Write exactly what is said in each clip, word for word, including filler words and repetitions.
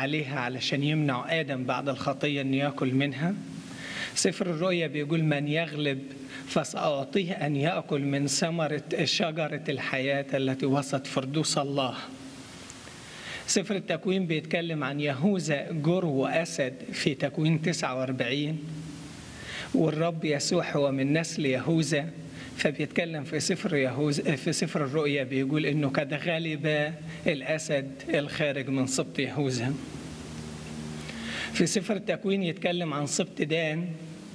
عليها علشان يمنع آدم بعد الخطية أن يأكل منها. سفر الرؤيا بيقول من يغلب فسأعطيه أن يأكل من ثمرة شجرة الحياة التي وسط فردوس الله. سفر التكوين بيتكلم عن يهوذا جرو أسد في تكوين تسعة وأربعين، والرب يسوع هو من نسل يهوذا، فبيتكلم في سفر يهوذا في سفر الرؤيا بيقول إنه قد غلب الأسد الخارج من سبط يهوذا. في سفر التكوين يتكلم عن سبط دان،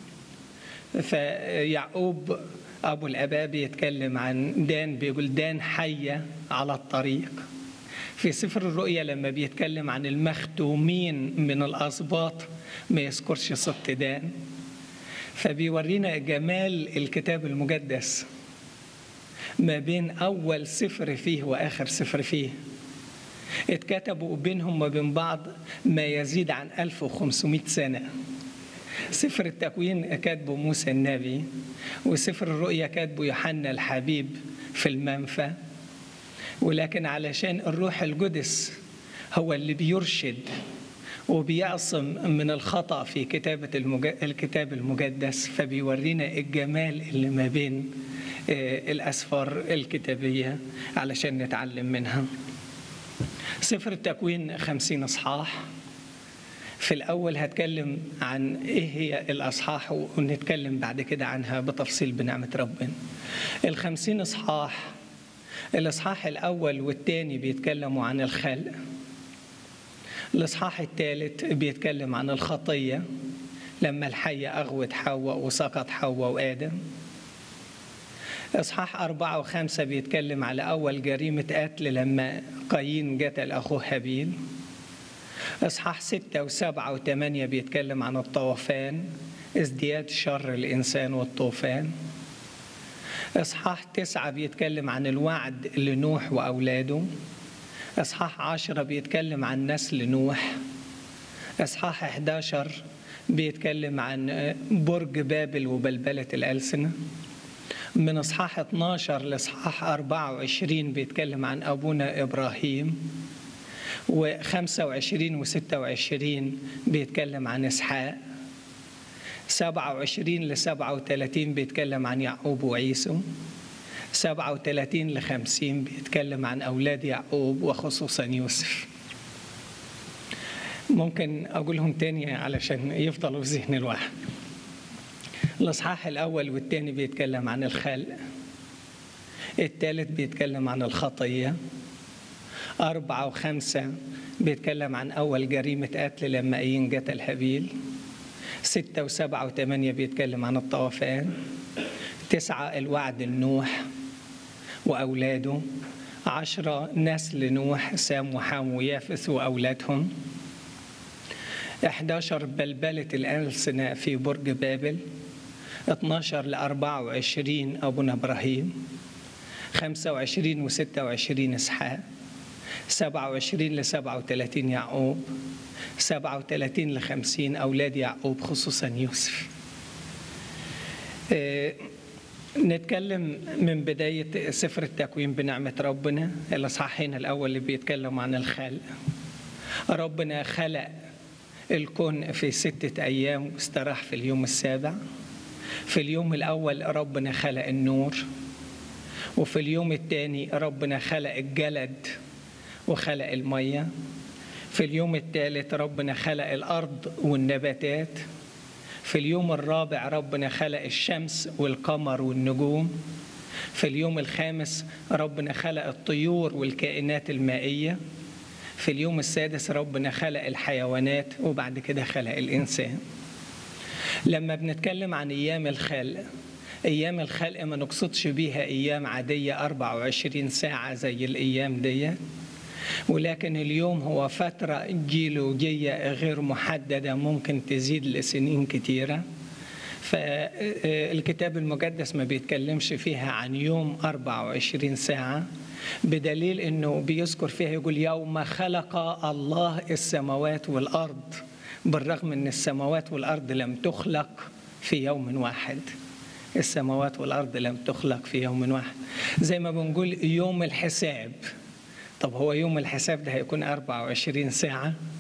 فيعقوب أبو الآباء بيتكلم عن دان بيقول دان حية على الطريق. في سفر الرؤيا لما بيتكلم عن المختومين من الأسباط ما يذكرش سبط دان، فبيورينا جمال الكتاب المقدس ما بين أول سفر فيه وآخر سفر فيه. اتكتبوا بينهم وبين بعض ما يزيد عن ألف وخمسمائة سنة. سفر التكوين كاتبه موسى النبي، وسفر الرؤيا كاتبه يوحنا الحبيب في المنفى، ولكن علشان الروح القدس هو اللي بيرشد وبيعصم من الخطأ في كتابة الكتاب المقدس، فبيورينا الجمال اللي ما بين الأسفار الكتابية علشان نتعلم منها. سفر التكوين خمسين إصحاح. في الأول هتكلم عن إيه هي الأصحاح ونتكلم بعد كده عنها بتفصيل بنعمة ربنا. الخمسين إصحاح، الإصحاح الأول والثاني بيتكلموا عن الخلق. الإصحاح الثالث بيتكلم عن الخطية لما الحية أغوت حواء وسقط حواء وآدم. إصحاح أربعة وخمسة بيتكلم على أول جريمة قتل لما قايين قتل أخوه هابيل. إصحاح ستة وسبعة وثمانية بيتكلم عن الطوفان، ازدياد شر الإنسان والطوفان. إصحاح تسعة بيتكلم عن الوعد لنوح وأولاده. إصحاح عشرة بيتكلم عن نسل نوح. إصحاح إحدى عشر بيتكلم عن برج بابل وبلبلة الألسنة. من إصحاح اثني عشر لإصحاح أربعة وعشرين بيتكلم عن أبونا إبراهيم، وخمسة وعشرين وستة وعشرين بيتكلم عن إسحاق. سبعة وعشرين لسبعة وثلاثين بيتكلم عن يعقوب وعيسو. سبعة وثلاثين لخمسين بيتكلم عن أولاد يعقوب وخصوصا يوسف. ممكن أقولهم تاني علشان يفضلوا في ذهن الواحد. الإصحاح الأول والثاني بيتكلم عن الخلق. الثالث بيتكلم عن الخطية. أربعة وخمسة بيتكلم عن أول جريمة قتل لما قايين قتل هابيل. ستة وسبعة وثمانية بيتكلم عن الطوفان. تسعة الوعد لنوح وأولاده. عشرة نسل نوح سام وحام ويافث وأولادهم. إحدى عشر بلبلة الألسنة في برج بابل. اثني عشر لأربعة وعشرين أبونا إبراهيم. خمسة وعشرين وستة وعشرين إسحاق. سبعة وعشرين لسبعة وثلاثين يعقوب. سبعة وثلاثين لخمسين أولاد يعقوب خصوصا يوسف. اه نتكلم من بداية سفر التكوين بنعمة ربنا. الإصحاحين الأول اللي بيتكلم عن الخلق. ربنا خلق الكون في ستة أيام واستراح في اليوم السابع. في اليوم الأول ربنا خلق النور، وفي اليوم الثاني ربنا خلق الجلد وخلق المية. في اليوم الثالث ربنا خلق الأرض والنباتات. في اليوم الرابع ربنا خلق الشمس والقمر والنجوم. في اليوم الخامس ربنا خلق الطيور والكائنات المائية. في اليوم السادس ربنا خلق الحيوانات، وبعد كده خلق الإنسان. لما بنتكلم عن أيام الخلق، أيام الخلق ما نقصدش بيها أيام عادية أربعة وعشرين ساعة زي الأيام دي، ولكن اليوم هو فترة جيولوجية غير محددة ممكن تزيد لسنين كتيرة. فالكتاب المقدس ما بيتكلمش فيها عن يوم أربعة وعشرين ساعة، بدليل أنه بيذكر فيها يقول يوم خلق الله السماوات والأرض، بالرغم أن السماوات والأرض لم تخلق في يوم واحد. السماوات والأرض لم تخلق في يوم واحد. زي ما بنقول يوم الحساب. طب هو يوم الحساب ده هيكون أربعة وعشرين ساعة؟